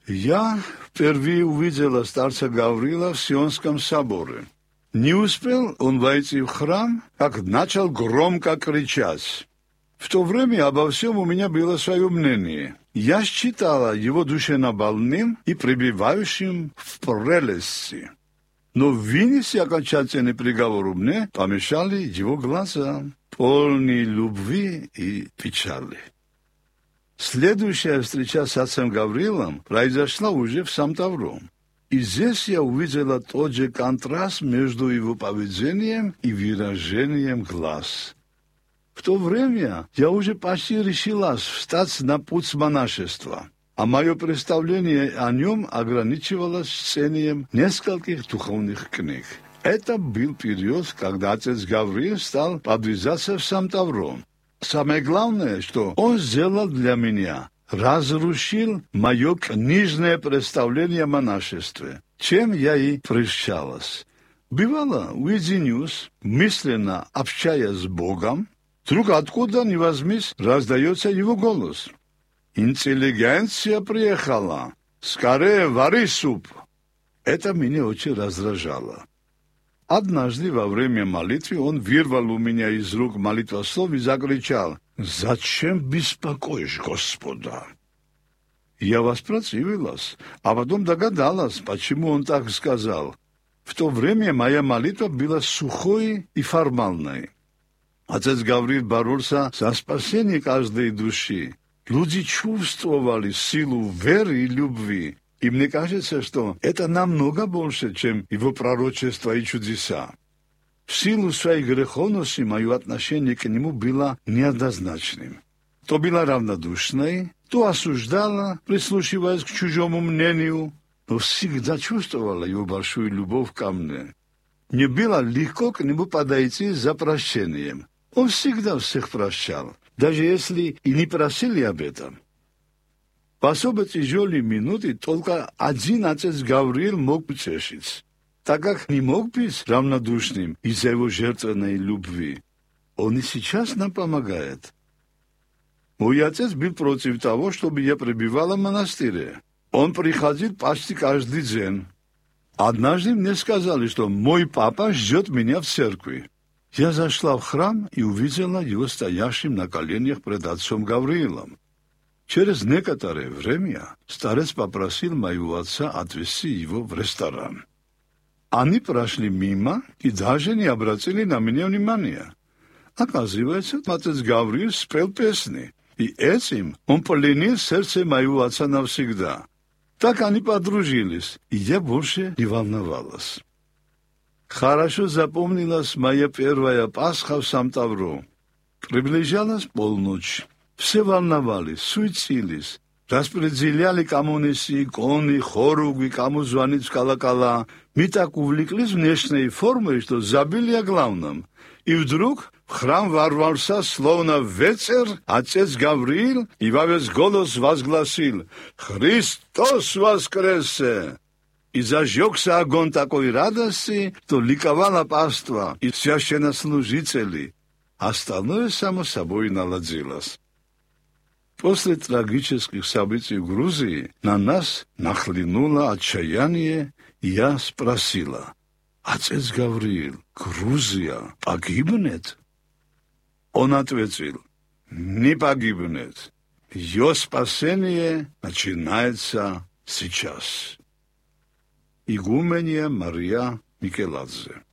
Я впервые увидела старца Гавриила в Сионском соборе. Не успел он войти в храм, как начал громко кричать. В то время обо всем у меня было свое мнение. Я считала его душевнобольным и пребывающим в прелести. Но вынести окончательный приговор мне помешали его глаза, полные любви и печали. Следующая встреча с отцем Гавриилом произошла уже в Самтавро. И здесь я увидела тот же контраст между его поведением и выражением глаз. В то время я уже почти решилась встать на путь монашества, а мое представление о нем ограничивалось чтением нескольких духовных книг. Это был период, когда отец Гавриил стал подвязаться в Самтавро. Самое главное, что он сделал для меня, разрушил мое книжное представление о монашестве, чем я и прельщалась. Бывало, уединюсь, мысленно общаясь с Богом, вдруг откуда ни возьмись раздается его голос. «Интеллигенция приехала! Скорее вари суп!» Это меня очень раздражало. Однажды во время молитвы он вырвал у меня из рук молитвослов и закричал: «Зачем беспокоишь Господа?» Я воспротивилась, а потом догадалась, почему он так сказал. В то время моя молитва была сухой и формальной. Отец Гавриил боролся за спасение каждой души. Люди чувствовали силу веры и любви. И мне кажется, что это намного больше, чем его пророчества и чудеса. В силу своей греховности мое отношение к нему было неоднозначным. То было равнодушное, то осуждало, прислушиваясь к чужому мнению, но всегда чувствовала его большую любовь ко мне. Мне было легко к нему подойти за прощением. Он всегда всех прощал, даже если и не просили об этом. В особо тяжелые минуты только один отец Гавриил мог утешить, так как не мог быть равнодушным из-за его жертвенной любви. Он и сейчас нам помогает. Мой отец был против того, чтобы я пребывала в монастыре. Он приходил почти каждый день. Однажды мне сказали, что мой папа ждет меня в церкви. Я зашла в храм и увидела его стоящим на коленях пред отцом Гавриилом. Через некоторое время старец попросил моего отца отвезти его в ресторан. Они прошли мимо и даже не обратили на меня внимания. Оказывается, отец Гавриил спел песни, и этим он пленил сердце моего отца навсегда. Так они подружились, и я больше не волновалась. Хорошо запомнилась моя первая Пасха в Самтавро. Приближалась полночь. Все волновались, суетились, распределяли, кому нести иконы, хоругви, кому звонить в колокола. Мы так увлеклись внешней формой, что забыли о главном. И вдруг в храм ворвался, словно ветер, отец Гавриил и во весь голос возгласил: «Христос воскресе!» И зажегся огонь такой радости, что ликовала паства и священнослужители. Остальное, само собой, наладилось. После трагических событий в Грузии на нас нахлынуло отчаяние, и я спросила: «Отец Гавриил, Грузия погибнет?» Он ответил: «Не погибнет. Ее спасение начинается сейчас». Игумения Мария Микеладзе.